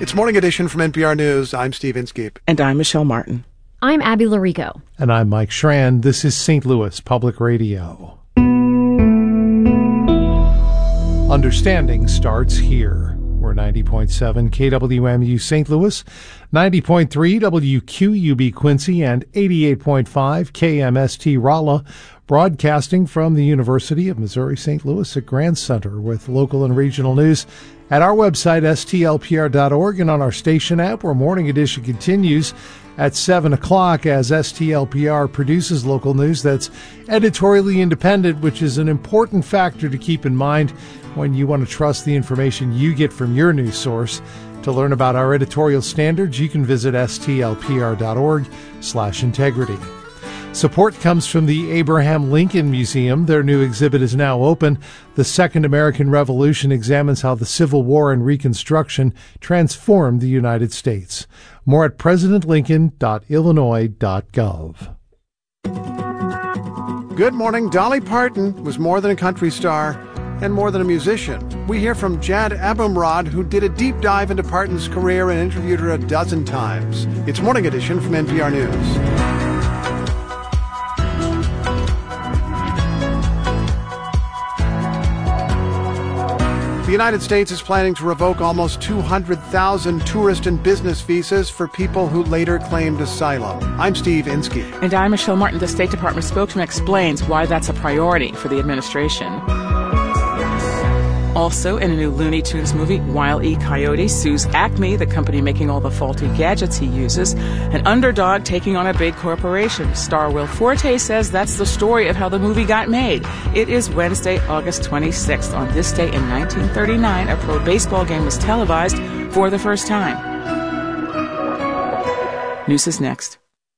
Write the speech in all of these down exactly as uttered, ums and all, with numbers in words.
It's Morning Edition from N P R News. I'm Steve Inskeep. And I'm Michelle Martin. I'm Abby Larico. And I'm Mike Schran. This is Saint Louis Public Radio. Understanding starts here. We're ninety point seven K W M U Saint Louis, ninety point three W Q U B Quincy, and eighty-eight point five K M S T Rolla, broadcasting from the University of Missouri-Saint Louis at Grand Center with local and regional news at our website, S T L P R dot org, and on our station app, where Morning Edition continues at seven o'clock as S T L P R produces local news that's editorially independent, which is an important factor to keep in mind when you want to trust the information you get from your news source. To learn about our editorial standards, you can visit S T L P R dot org slash integrity. Support comes from the Abraham Lincoln Museum. Their new exhibit is now open. The Second American Revolution examines how the Civil War and Reconstruction transformed the United States. More at president lincoln dot illinois dot gov. Good morning. Dolly Parton was more than a country star and more than a musician. We hear from Jad Abumrad, who did a deep dive into Parton's career and interviewed her a dozen times. It's Morning Edition from N P R News. The United States is planning to revoke almost two hundred thousand tourist and business visas for people who later claimed asylum. I'm Steve Inskeep. And I'm Michelle Martin. The State Department spokesman explains why that's a priority for the administration. Also, in a new Looney Tunes movie, Wile E. Coyote sues Acme, the company making all the faulty gadgets he uses. An underdog taking on a big corporation. Star Will Forte says that's the story of how the movie got made. It is Wednesday, August twenty-sixth. On this day in nineteen thirty-nine, a pro baseball game was televised for the first time. News is next.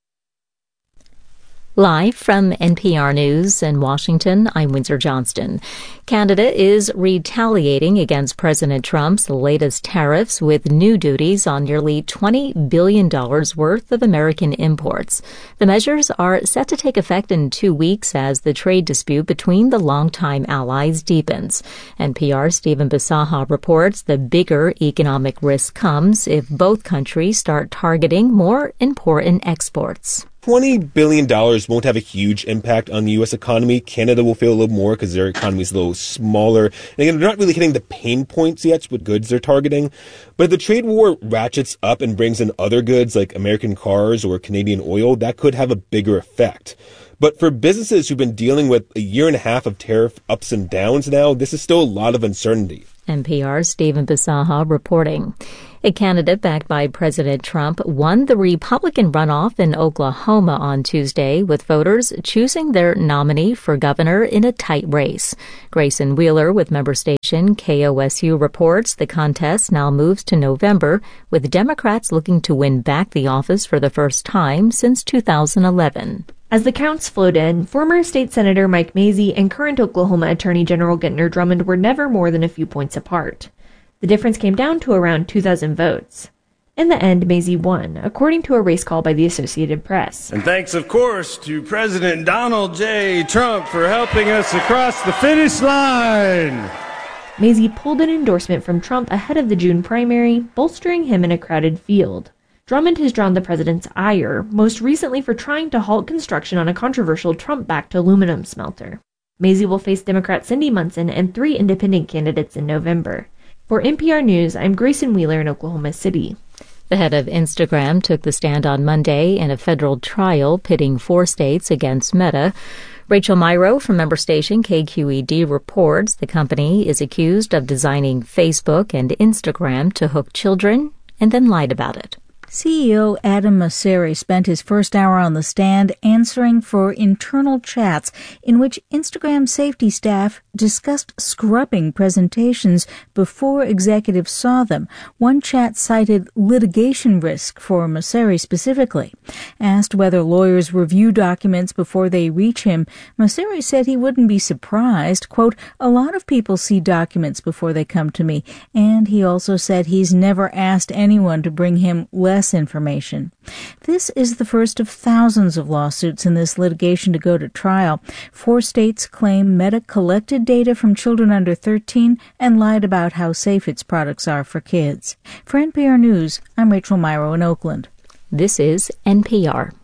Live from N P R News in Washington, I'm Windsor Johnston. Canada is retaliating against President Trump's latest tariffs with new duties on nearly twenty billion dollars worth of American imports. The measures are set to take effect in two weeks as the trade dispute between the longtime allies deepens. N P R's Stephen Bisaha reports the bigger economic risk comes if both countries start targeting more important exports. twenty billion dollars won't have a huge impact on the U S economy. Canada will feel a little more because their economy is a little smaller. And again, they're not really hitting the pain points yet with goods they're targeting. But if the trade war ratchets up and brings in other goods like American cars or Canadian oil, that could have a bigger effect. But for businesses who've been dealing with a year and a half of tariff ups and downs now, this is still a lot of uncertainty. N P R's Stephen Bisaha reporting. A candidate backed by President Trump won the Republican runoff in Oklahoma on Tuesday, with voters choosing their nominee for governor in a tight race. Grayson Wheeler with member station K O S U reports the contest now moves to November, with Democrats looking to win back the office for the first time since two thousand eleven. As the counts flowed in, former State Senator Mike Mazzei and current Oklahoma Attorney General Gentner Drummond were never more than a few points apart. The difference came down to around two thousand votes. In the end, Mazzei won, according to a race call by the Associated Press. And thanks, of course, to President Donald J. Trump for helping us across the finish line. Mazzei pulled an endorsement from Trump ahead of the June primary, bolstering him in a crowded field. Drummond has drawn the president's ire, most recently for trying to halt construction on a controversial Trump-backed aluminum smelter. Mazzei will face Democrat Cindy Munson and three independent candidates in November. For N P R News, I'm Grayson Wheeler in Oklahoma City. The head of Instagram took the stand on Monday in a federal trial pitting four states against Meta. Rachel Myrow from member station K Q E D reports the company is accused of designing Facebook and Instagram to hook children and then lied about it. C E O Adam Mosseri spent his first hour on the stand answering for internal chats in which Instagram safety staff discussed scrubbing presentations before executives saw them. One chat cited litigation risk for Mosseri specifically. Asked whether lawyers review documents before they reach him, Mosseri said he wouldn't be surprised. Quote, a lot of people see documents before they come to me. And he also said he's never asked anyone to bring him less less information. This is the first of thousands of lawsuits in this litigation to go to trial. Four states claim Meta collected data from children under thirteen and lied about how safe its products are for kids. For N P R News, I'm Rachel Myrow in Oakland. This is N P R.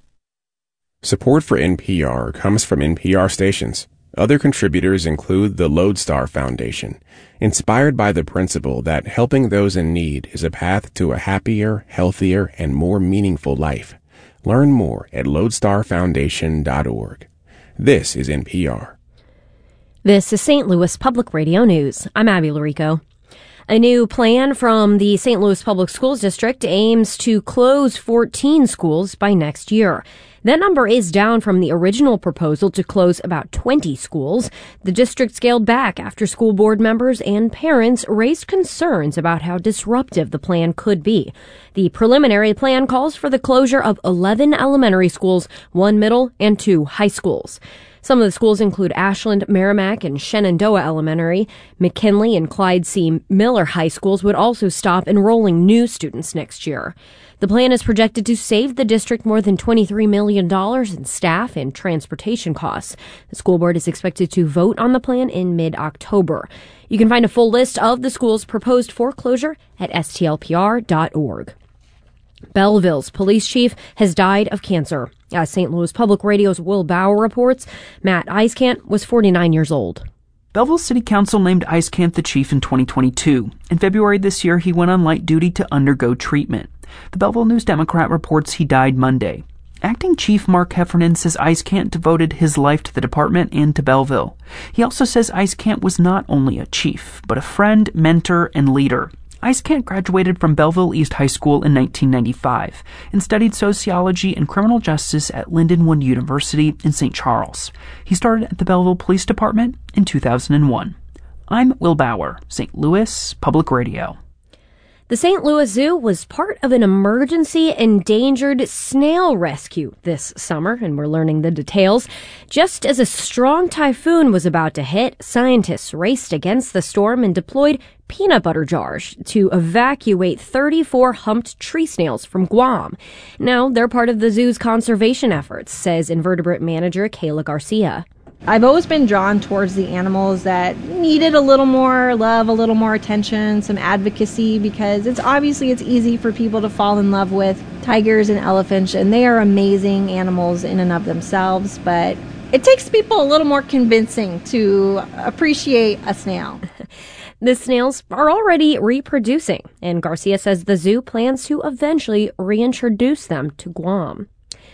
Support for N P R comes from N P R stations. Other contributors include the Lodestar Foundation, inspired by the principle that helping those in need is a path to a happier, healthier, and more meaningful life. Learn more at lodestar foundation dot org. This is N P R. This is Saint Louis Public Radio News. I'm Abby Larico. A new plan from the Saint Louis Public Schools District aims to close fourteen schools by next year. That number is down from the original proposal to close about twenty schools. The district scaled back after school board members and parents raised concerns about how disruptive the plan could be. The preliminary plan calls for the closure of eleven elementary schools, one middle, and two high schools. Some of the schools include Ashland, Merrimack, and Shenandoah Elementary. McKinley and Clyde C. Miller High Schools would also stop enrolling new students next year. The plan is projected to save the district more than twenty-three million dollars in staff and transportation costs. The school board is expected to vote on the plan in mid-October. You can find a full list of the schools proposed for closure at S T L P R dot org. Belleville's police chief has died of cancer. As Saint Louis Public Radio's Will Bauer reports, Matt Eiskant was forty-nine years old. Belleville City Council named Eiskant the chief in twenty twenty-two. In February this year, he went on light duty to undergo treatment. The Belleville News-Democrat reports he died Monday. Acting Chief Mark Heffernan says Eiskant devoted his life to the department and to Belleville. He also says Eiskant was not only a chief, but a friend, mentor, and leader. Eiskant graduated from Belleville East High School in nineteen ninety-five and studied sociology and criminal justice at Lindenwood University in Saint Charles. He started at the Belleville Police Department in two thousand one. I'm Will Bauer, Saint Louis Public Radio. The Saint Louis Zoo was part of an emergency endangered snail rescue this summer, and we're learning the details. Just as a strong typhoon was about to hit, scientists raced against the storm and deployed peanut butter jars to evacuate thirty-four humped tree snails from Guam. Now they're part of the zoo's conservation efforts, says invertebrate manager Kayla Garcia. I've always been drawn towards the animals that needed a little more love, a little more attention, some advocacy, because it's obviously it's easy for people to fall in love with tigers and elephants, and they are amazing animals in and of themselves, but it takes people a little more convincing to appreciate a snail. The snails are already reproducing, and Garcia says the zoo plans to eventually reintroduce them to Guam.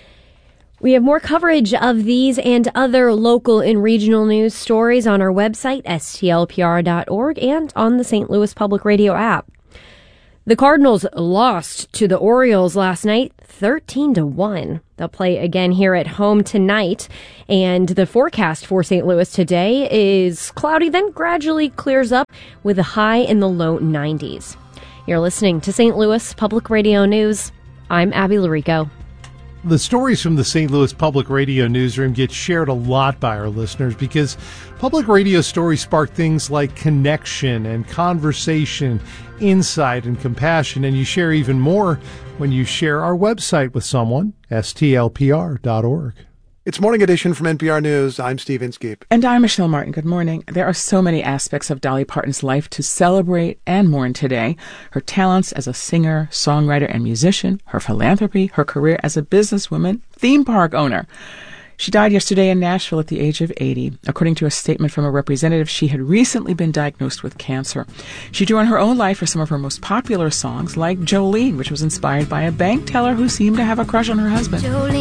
We have more coverage of these and other local and regional news stories on our website, S T L P R dot org, and on the Saint Louis Public Radio app. The Cardinals lost to the Orioles last night, thirteen to one. They'll play again here at home tonight, and the forecast for Saint Louis today is cloudy, then gradually clears up with a high in the low nineties. You're listening to Saint Louis Public Radio News. I'm Abby Larico. The stories from the Saint Louis Public Radio newsroom get shared a lot by our listeners because public radio stories spark things like connection and conversation, insight and compassion, and you share even more when you share our website with someone, S T L P R dot org. It's Morning Edition from N P R News. I'm Steve Inskeep. And I'm Michelle Martin. Good morning. There are so many aspects of Dolly Parton's life to celebrate and mourn today. Her talents as a singer, songwriter, and musician, her philanthropy, her career as a businesswoman, theme park owner. She died yesterday in Nashville at the age of eighty. According to a statement from a representative, she had recently been diagnosed with cancer. She drew on her own life for some of her most popular songs, like Jolene, which was inspired by a bank teller who seemed to have a crush on her husband. Jolene.